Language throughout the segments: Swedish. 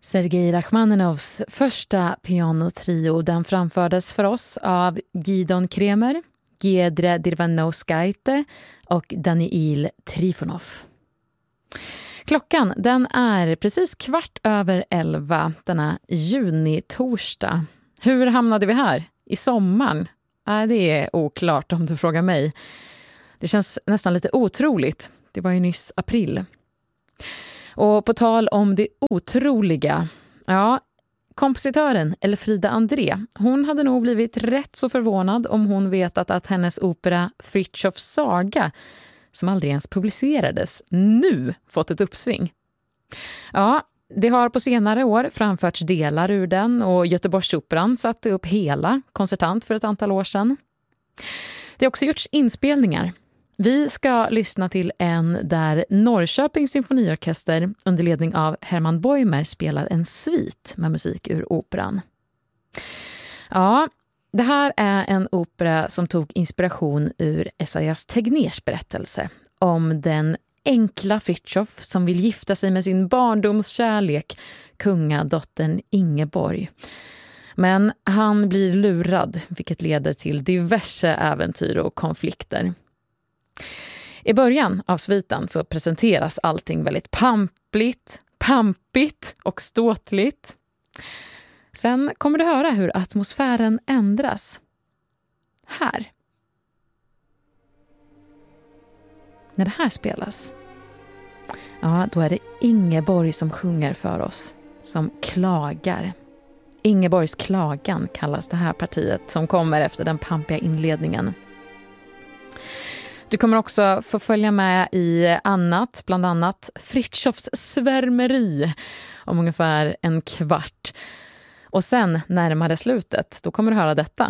Sergej Rachmaninovs första pianotrio, den framfördes för oss av Gidon Kremer, Giedre Dirvanovskaite och Daniil Trifonov. Klockan den är precis 11:15 denna junitorsdag. Hur hamnade vi här? I sommaren? Det är oklart om du frågar mig. Det känns nästan lite otroligt. Det var ju nyss april. Och på tal om det otroliga, kompositören Elfrida André, hon hade nog blivit rätt så förvånad om hon vetat att hennes opera Fritjofs saga, som aldrig ens publicerades, nu fått ett uppsving. Ja, det har på senare år framförts delar ur den och Göteborgsoperan satte upp hela konsertant för ett antal år sedan. Det har också gjorts inspelningar. Vi ska lyssna till en där Norrköpings symfoniorkester under ledning av Herman Boimer spelar en svit med musik ur operan. Ja, det här är en opera som tog inspiration ur Esaias Tegnérs berättelse om den enkla Fritjof som vill gifta sig med sin barndomskärlek, kungadottern Ingeborg. Men han blir lurad, vilket leder till diverse äventyr och konflikter. I början av sviten så presenteras allting väldigt pampigt och ståtligt. Sen kommer du höra hur atmosfären ändras. Här. När det här spelas, då är det Ingeborg som sjunger för oss, som klagar. Ingeborgs klagan kallas det här partiet som kommer efter den pampiga inledningen. Du kommer också få följa med i annat, bland annat Fritjofs svärmeri om ungefär en kvart. Och sen närmare slutet, då kommer du höra detta.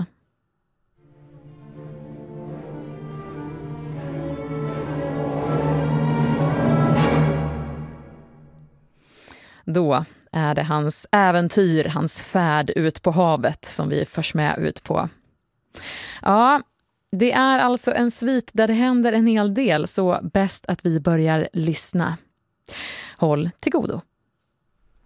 Då är det hans äventyr, hans färd ut på havet som vi förs med ut på. Ja, det är alltså en svit där det händer en hel del, så bäst att vi börjar lyssna. Håll till godo.